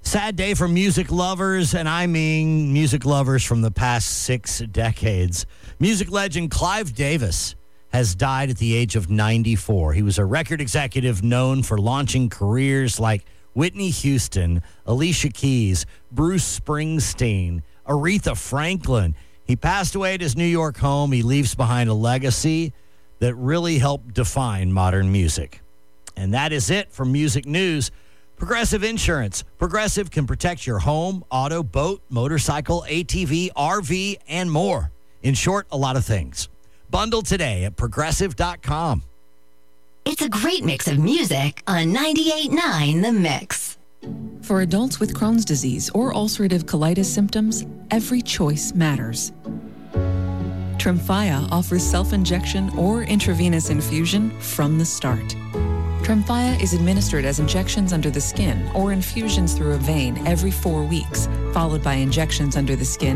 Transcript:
Sad day for music lovers, and I mean music lovers from the past 6 decades. Music legend Clive Davis has died at the age of 94. He was a record executive known for launching careers like Whitney Houston, Alicia Keys, Bruce Springsteen, Aretha Franklin. He passed away at his New York home. He leaves behind a legacy that really helped define modern music. And that is it for music news. Progressive Insurance. Progressive can protect your home, auto, boat, motorcycle, ATV, RV, and more. In short, a lot of things. Bundle today at Progressive.com. It's a great mix of music on 98.9 The Mix. For adults with Crohn's disease or ulcerative colitis symptoms, every choice matters. Tremfya offers self-injection or intravenous infusion from the start. Tremfya is administered as injections under the skin or infusions through a vein every 4 weeks, followed by injections under the skin